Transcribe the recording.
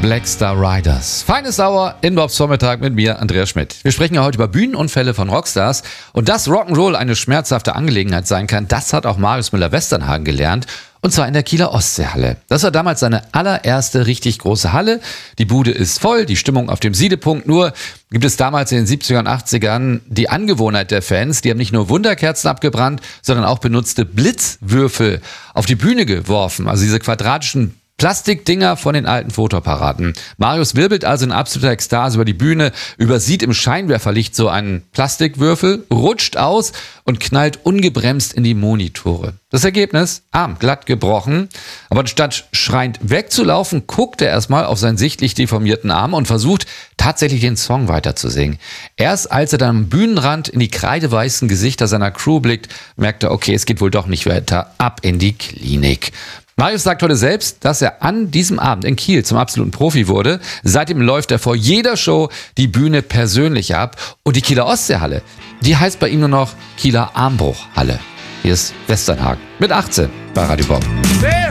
Black Star Riders. Feines Sauer in Bobs Vormittag mit mir, Andreas Schmidt. Wir sprechen ja heute über Bühnenunfälle von Rockstars. Und dass Rock'n'Roll eine schmerzhafte Angelegenheit sein kann, das hat auch Marius Müller-Westernhagen gelernt. Und zwar in der Kieler Ostseehalle. Das war damals seine allererste richtig große Halle. Die Bude ist voll, die Stimmung auf dem Siedepunkt. Nur gibt es damals in den 70er und 80ern die Angewohnheit der Fans, die haben nicht nur Wunderkerzen abgebrannt, sondern auch benutzte Blitzwürfel auf die Bühne geworfen. Also diese quadratischen Plastikdinger von den alten Fotoapparaten. Marius wirbelt also in absoluter Ekstase über die Bühne, übersieht im Scheinwerferlicht so einen Plastikwürfel, rutscht aus und knallt ungebremst in die Monitore. Das Ergebnis? Arm glatt gebrochen. Aber anstatt schreiend wegzulaufen, guckt er erstmal auf seinen sichtlich deformierten Arm und versucht tatsächlich den Song weiterzusingen. Erst als er dann am Bühnenrand in die kreideweißen Gesichter seiner Crew blickt, merkt er, okay, es geht wohl doch nicht weiter, ab in die Klinik. Marius sagt heute selbst, dass er an diesem Abend in Kiel zum absoluten Profi wurde. Seitdem läuft er vor jeder Show die Bühne persönlich ab. Und die Kieler Ostseehalle, die heißt bei ihm nur noch Kieler Armbruchhalle. Hier ist Westernhagen mit 18 bei Radio Bob.